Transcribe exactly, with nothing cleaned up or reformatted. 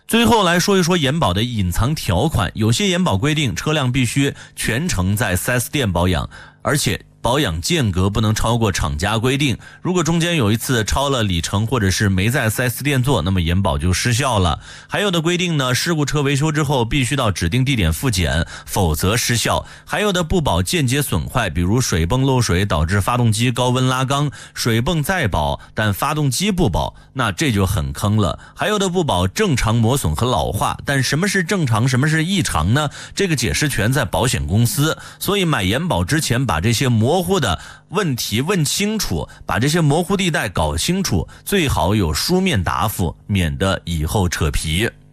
最后来说一说延保的隐藏条款，有些延保规定车辆必须全程在 四 S 店保养，而且保养间隔不能超过厂家规定，如果中间有一次超了里程或者是没在 四 S 店做，那么延保就失效了。还有的规定呢，事故车维修之后必须到指定地点复检，否则失效。还有的不保间接损坏，比如水泵漏水导致发动机高温拉缸，水泵再保但发动机不保，那这就很坑了。还有的不保正常磨损和老化，但什么是正常什么是异常呢？这个解释权在保险公司，所以买延保之前把这些模糊的问题问清楚，把这些模糊地带搞清楚，最好有书面答复，免得以后扯皮。